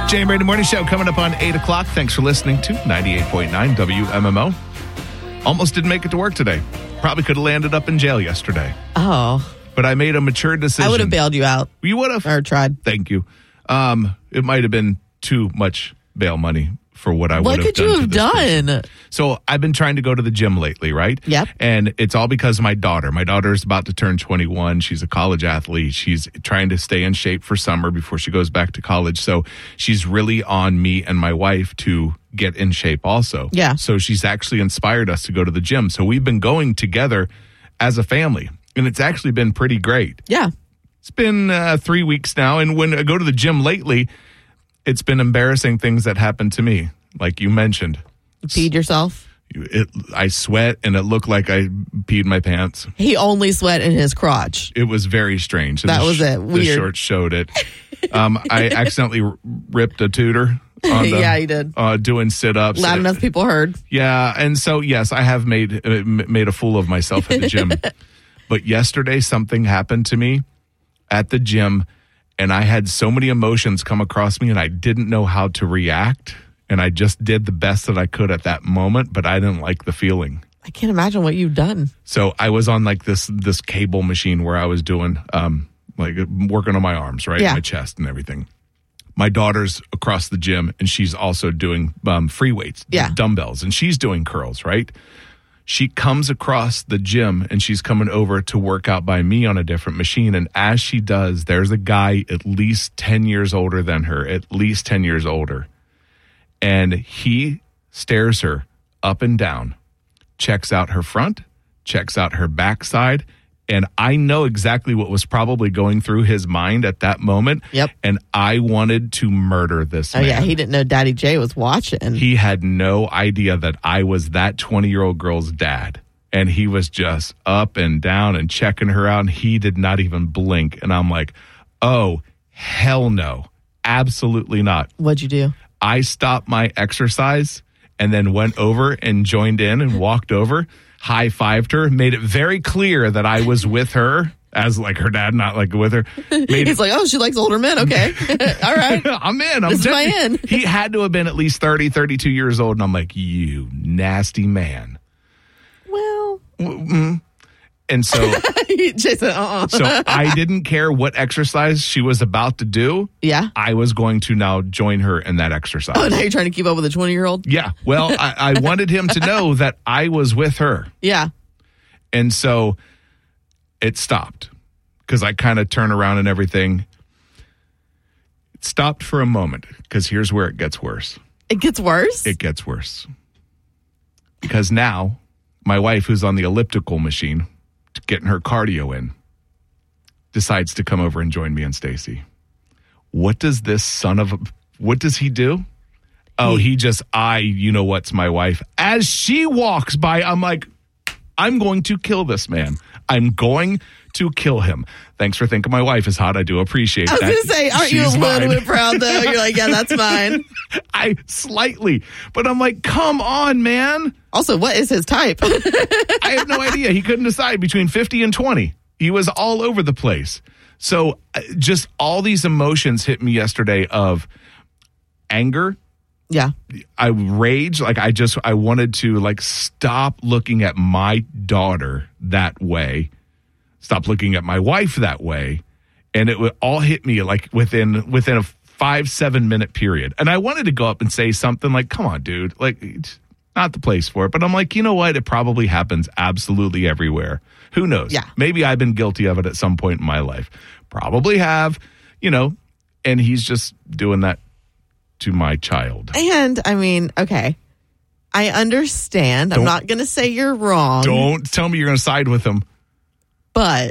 Jay and Brady Morning Show coming up on 8 o'clock. Thanks for listening to 98.9 WMMO. Almost didn't make it to work today. Probably could have landed up in jail yesterday. Oh. But I made a mature decision. I would have bailed you out. You would have? Or tried. Thank you. It might have been too much bail money for what I would have done. What could you have done? So I've been trying to go to the gym lately, right? Yep. And it's all because of my daughter. My daughter is about to turn 21. She's a college athlete. She's trying to stay in shape for summer before she goes back to college. So she's really on me and my wife to get in shape also. Yeah. So she's actually inspired us to go to the gym. So we've been going together as a family, and it's actually been pretty great. Yeah. It's been 3 weeks now, and when I go to the gym lately, it's been embarrassing things that happened to me, like you mentioned. You peed yourself? I sweat, and it looked like I peed my pants. He only sweat in his crotch. It was very strange. That was it. Weird. The shorts showed it. I accidentally ripped a tutor. Yeah, you did. Doing sit-ups. Loud enough people heard. Yeah, and so, yes, I have made a fool of myself at the gym. But yesterday, something happened to me at the gym, and I had so many emotions come across me, and I didn't know how to react. And I just did the best that I could at that moment, but I didn't like the feeling. I can't imagine what you've done. So I was on like this cable machine where I was doing like working on my arms, right? Yeah. My chest and everything. My daughter's across the gym, and she's also doing free weights, yeah, dumbbells, and she's doing curls, right? She comes across the gym, and she's coming over to work out by me on a different machine. And as she does, there's a guy at least 10 years older than her, at least 10 years older. And he stares her up and down, checks out her front, checks out her backside. And I know exactly what was probably going through his mind at that moment. Yep. And I wanted to murder this man. Oh, yeah. He didn't know Daddy J was watching. He had no idea that I was that 20-year-old girl's dad. And he was just up and down and checking her out. And he did not even blink. And I'm like, oh, hell no. Absolutely not. What'd you do? I stopped my exercise and then went over and joined in and walked over, high-fived her, made it very clear that I was with her as like her dad, not like with her. He's like, oh, she likes older men. Okay. All right. I'm in. This is my in. He had to have been at least 30, 32 years old. And I'm like, you nasty man. Well. And so, Jason, so I didn't care what exercise she was about to do. Yeah. I was going to now join her in that exercise. Oh, now you're trying to keep up with a 20-year-old? Yeah. Well, I wanted him to know that I was with her. Yeah. And so it stopped because I kind of turn around and everything. It stopped for a moment because here's where it gets worse. It gets worse? It gets worse. Because now my wife, who's on the elliptical machine, getting her cardio in, decides to come over and join me and Stacy. What does what does he do? Oh, he just, you know what's my wife. As she walks by, I'm like, I'm going to kill this man. I'm going to kill him. Thanks for thinking my wife is hot. I do appreciate that. I was going to say, aren't you a little bit proud, though? You're like, yeah, that's mine. Slightly. But I'm like, come on, man. Also, what is his type? I have no idea. He couldn't decide between 50 and 20. He was all over the place. So just all these emotions hit me yesterday of anger. Yeah. I rage. Like I wanted to like stop looking at my daughter that way. Stop looking at my wife that way. And it would all hit me like within a 5-7 minute period. And I wanted to go up and say something like, come on, dude, like it's not the place for it. But I'm like, you know what? It probably happens absolutely everywhere. Who knows? Yeah. Maybe I've been guilty of it at some point in my life. Probably have, and he's just doing that to my child. And I mean, okay, I understand. I'm not going to say you're wrong. Don't tell me you're going to side with him. But